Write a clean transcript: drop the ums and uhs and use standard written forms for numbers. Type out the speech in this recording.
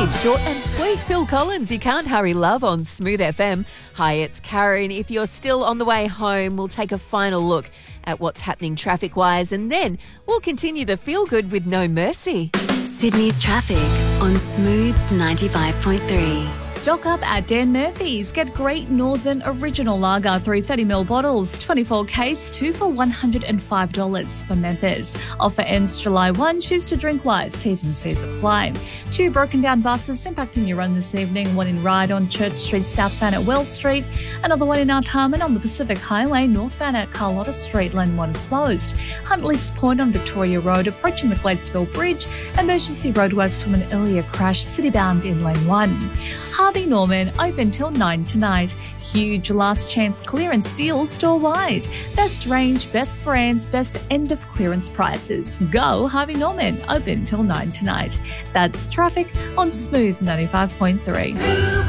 It's short and sweet. Phil Collins, You Can't Hurry Love on Smooth FM. Hi, it's Karen. If you're still on the way home, we'll take a final look at what's happening traffic-wise, and then we'll continue the feel-good with No Mercy. Sydney's traffic on Smooth 95.3. Stock up at Dan Murphy's. Get great Northern Original Lager through 30ml bottles, 24 case, 2 for $105 for members. Offer ends July 1. Choose to drink wise. T's and C's apply. 2 broken down buses impacting your run this evening. One in Ryde on Church Street, southbound at Wells Street. Another one in Artarmon on the Pacific Highway, northbound at Carlotta Street, lane 1 closed. Huntley's Point on Victoria Road, approaching the Gladesville Bridge. Emergency roadworks from an earlier crash, citybound in lane 1. Harvey Norman, open till 9 tonight. Huge last chance clearance deals store-wide. Best range, best brands, best end of clearance prices. Go Harvey Norman, open till 9 tonight. That's traffic on Smooth 95.3.